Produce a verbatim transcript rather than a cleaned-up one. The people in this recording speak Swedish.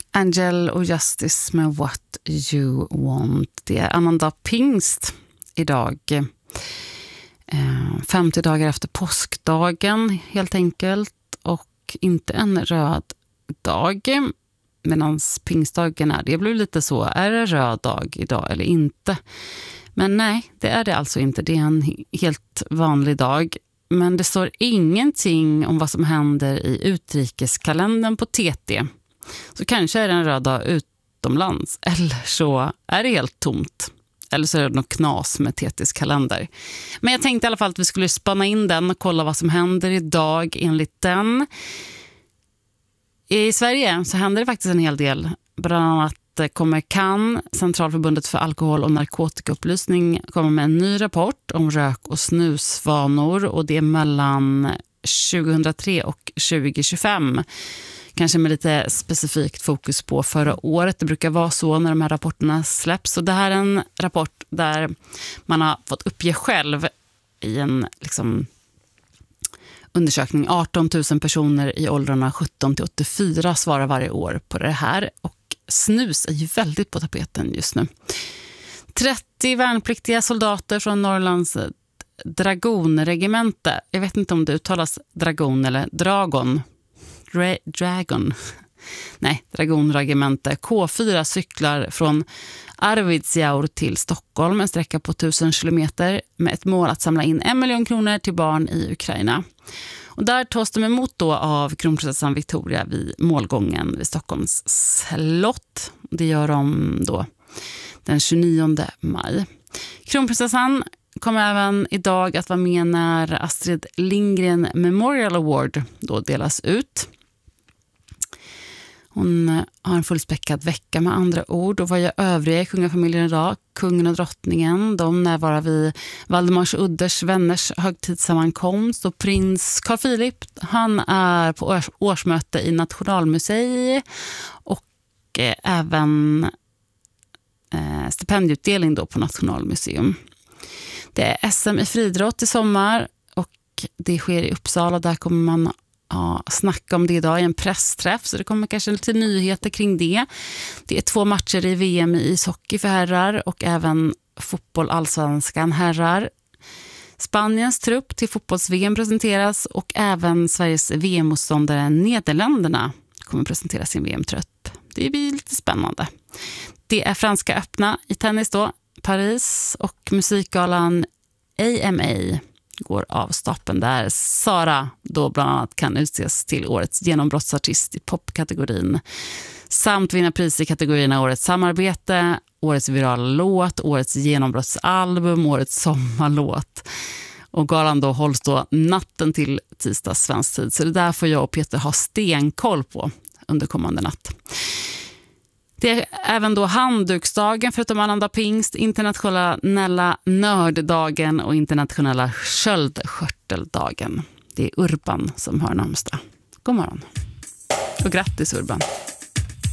Angel och Justice med What You Want. Det är annandag pingst idag. femtio dagar efter påskdagen helt enkelt. Och inte en röd dag. Medan pingstdagen är det. Det blir lite så. Är det röd dag idag eller inte? Men nej, det är det alltså inte. Det är en helt vanlig dag. Men det står ingenting om vad som händer i utrikeskalendern på T T. Så kanske är det en röd dag utomlands. Eller så är det helt tomt. Eller så är det något knas med T T:s kalender. Men jag tänkte i alla fall att vi skulle spana in den och kolla vad som händer idag enligt den. I Sverige så händer det faktiskt en hel del. Bland annat kommer C A N, Centralförbundet för alkohol- och narkotikaupplysning, kommer med en ny rapport om rök- och snusvanor. Och det är mellan tjugohundratre och tjugo tjugofem. Kanske med lite specifikt fokus på förra året. Det brukar vara så när de här rapporterna släpps. Och det här är en rapport där man har fått uppge själv i en liksom, undersökning. arton tusen personer i åldrarna sjutton till åttiofyra svarar varje år på det här. Och snus är ju väldigt på tapeten just nu. trettio värnpliktiga soldater från Norrlands dragonregemente. Jag vet inte om det uttalas dragon eller dragon. Dra- dragon. Nej, dragonregemente. K fyra cyklar från Arvidsjaur till Stockholm. En sträcka på tusen kilometer med ett mål att samla in en miljon kronor till barn i Ukraina. Och där tas de emot då av kronprinsessan Victoria vid målgången vid Stockholms slott. Det gör de då den tjugonionde maj. Kronprinsessan kommer även idag att vara med när Astrid Lindgren Memorial Award då delas ut. Hon har en fullspäckad vecka med andra ord. Och vad gör övriga i kungafamiljen idag? Kungen och drottningen, de närvarar vid Valdemars Udders vänners högtidssammankomst. Och prins Carl Philip, han är på års- årsmöte i Nationalmuseet. Och eh, även eh, stipendiutdelning då på Nationalmuseum. Det är S M i friidrott i sommar och det sker i Uppsala. Där kommer man ja, snacka om det idag i en pressträff, så det kommer kanske lite nyheter kring det. Det är två matcher i V M i ishockey för herrar och även fotboll allsvenskan herrar. Spaniens trupp till fotbolls-V M presenteras och även Sveriges V M-motståndare Nederländerna kommer presentera sin V M-trupp. Det blir lite spännande. Det är franska öppna i tennis då, Paris, och musikgalan A M A går av stapeln där Sara då bland annat kan utses till årets genombrottsartist i popkategorin samt vinna pris i kategorierna årets samarbete, årets virala låt, årets genombrottsalbum, årets sommarlåt. Och galan då hålls då natten till tisdag svensk tid, så det där får jag och Peter ha stenkoll på under kommande natt. Det är även då handduksdagen förutom annandag pingst, internationella nörddagen och internationella sköldskörteldagen. Det är Urban som har namnsdag. God morgon. Och grattis Urban.